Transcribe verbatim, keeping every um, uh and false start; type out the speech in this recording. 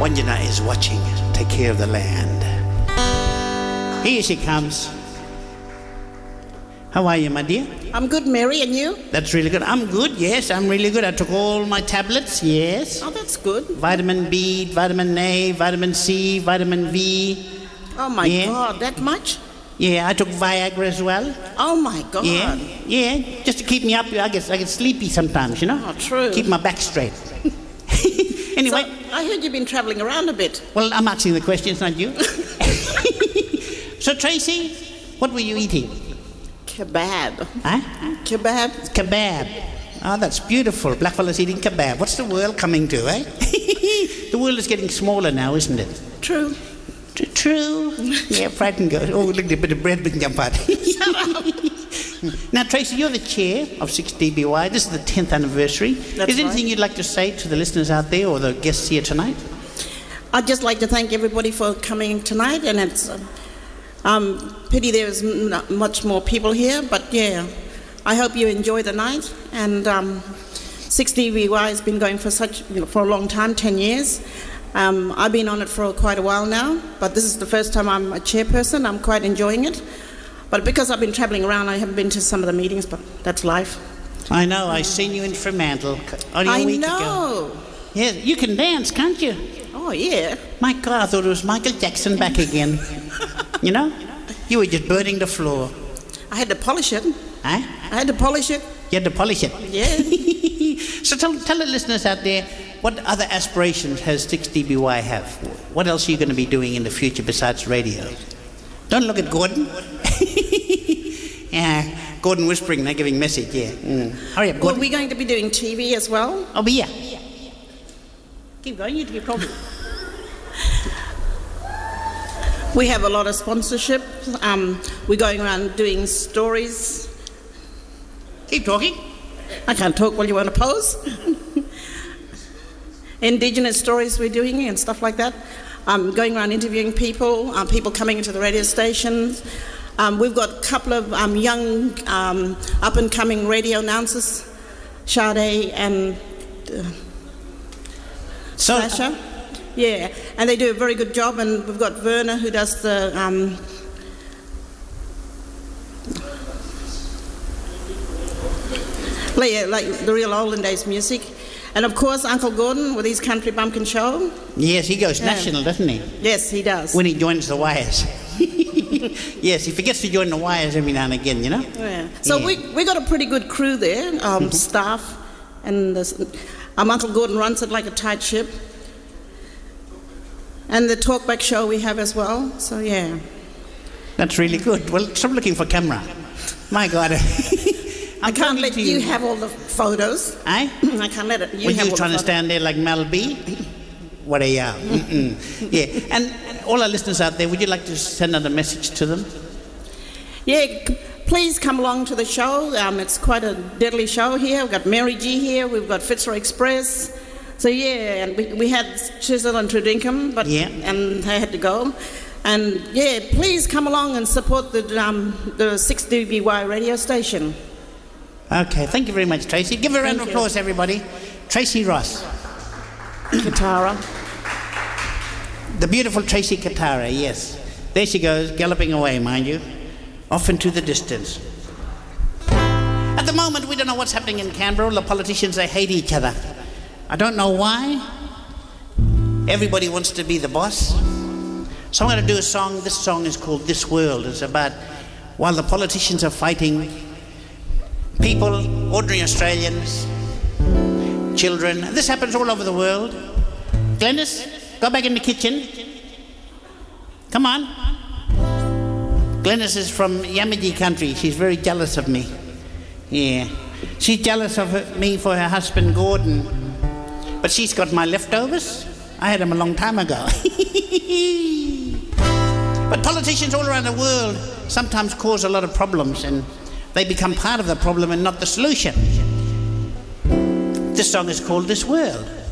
Wanjana is watching. Take care of the land. Here she comes. How are you, my dear? I'm good, Mary, and you? That's really good. I'm good, yes, I'm really good. I took all my tablets, yes. Oh, that's good. Vitamin B, vitamin A, vitamin C, vitamin V. Oh, my yeah. God, that much? Yeah, I took Viagra as well. Oh, my God. Yeah, yeah, just to keep me up. I get, I get sleepy sometimes, you know? Oh, true. Keep my back straight. Anyway. So, I heard you've been travelling around a bit. Well, I'm asking the questions, not you. So, Tracy, what were you eating? Kebab. Huh? Kebab. Kebab. Oh, that's beautiful. Blackfellas eating kebab. What's the world coming to, eh? The world is getting smaller now, isn't it? True. T- True. Yeah, frightened girl. Oh, look at a bit of bread we can jump out. Shut up. Now, Tracy, you're the chair of six D B Y. This is the tenth anniversary. That's is there anything right. you'd like to say to the listeners out there or the guests here tonight? I'd just like to thank everybody for coming tonight, and it's um, um, pity there's not much more people here, but yeah, I hope you enjoy the night. And um, six D B Y has been going for such you know, for a long time, ten years. Um, I've been on it for quite a while now, but this is the first time I'm a chairperson. I'm quite enjoying it. But because I've been travelling around, I haven't been to some of the meetings, but that's life. I know. I seen you in Fremantle only a I week know. ago. Yeah, you can dance, can't you? Oh, yeah. My God, I thought it was Michael Jackson back again. You know? You were just burning the floor. I had to polish it. Huh? I had to polish it. You had to polish it. Yeah. So tell, tell the listeners out there, what other aspirations has six D B Y have? What else are you going to be doing in the future besides radio? Don't look at Gordon. Yeah, Gordon whispering, they're giving message, yeah. Mm. Hurry up, Gordon. Well, we're going to be doing T V as well. Oh, but yeah. Keep going, you to be problem. We have a lot of sponsorship. Um, we're going around doing stories. Keep talking. I can't talk while you want to pose. Indigenous stories we're doing and stuff like that. Um, going around interviewing people, uh, people coming into the radio stations. Um, we've got a couple of um, young um, up-and-coming radio announcers, Sade and uh, So, Sasha. Yeah, and they do a very good job, and we've got Werner who does the um, like, yeah, like the real olden days music. And of course Uncle Gordon with his Country Bumpkin Show. yes, he goes Yeah. national, doesn't he? Yes, he does. When he joins the Wires. Yes, he forgets to join the Wires every now and again, you know? Yeah. So Yeah. we we got a pretty good crew there, um, staff, and this, um, Uncle Gordon runs it like a tight ship. And the talkback show we have as well. So yeah. That's really good. Well, stop looking for camera. My God. I can't let you have all the photos. Eh? I can't let it. You Were have you all trying the to stand there like Mel B? What are you? Mm-mm. Yeah. And all our listeners out there, would you like to send out a message to them? Yeah, c- please come along to the show. Um, it's quite a deadly show here. We've got Mary G here. We've got Fitzroy Express. So yeah, and we, we had Chisel and Trudinkum, but Yeah. and they had to go. And yeah, please come along and support the um, the six D B Y radio station. Okay, thank you very much, Tracy. Give her a round of Thank you. applause, everybody. Tracy Ross. Katara. The beautiful Tracy Katara, yes. There she goes, galloping away, mind you, off into the distance. At the moment, we don't know what's happening in Canberra. All the politicians, they hate each other. I don't know why. Everybody wants to be the boss. So I'm going to do a song. This song is called This World. It's about while the politicians are fighting, people, ordinary Australians, children. This happens all over the world. Glennis, go back in the kitchen. Come on. Glennis is from Yamaji country. She's very jealous of me. Yeah. She's jealous of her, me for her husband, Gordon. But she's got my leftovers. I had them a long time ago. But politicians all around the world sometimes cause a lot of problems, and they become part of the problem and not the solution. This song is called This World.